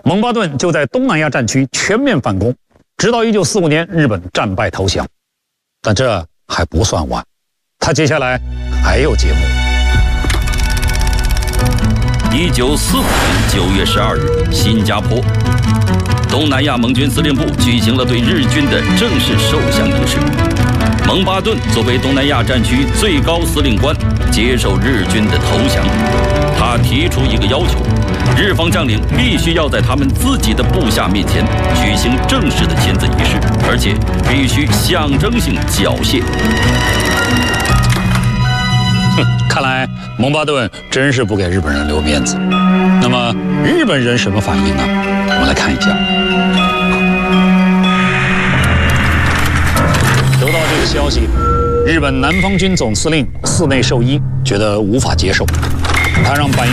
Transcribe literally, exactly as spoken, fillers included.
蒙巴顿就在东南亚战区全面反攻，直到一九四五年日本战败投降。但这还不算完，他接下来还有节目。 一九四五年九月十二日，新加坡，东南亚盟军司令部举行了对日军的正式受降仪式。蒙巴顿作为东南亚战区最高司令官，接受日军的投降。他提出一个要求：日方将领必须要在他们自己的部下面前举行正式的签字仪式，而且必须象征性缴械。 哼，看来蒙巴顿真是不给日本人留面子。那么日本人什么反应呢？我们来看一下。得到这个消息，日本南方军总司令寺内寿一觉得无法接受，他让板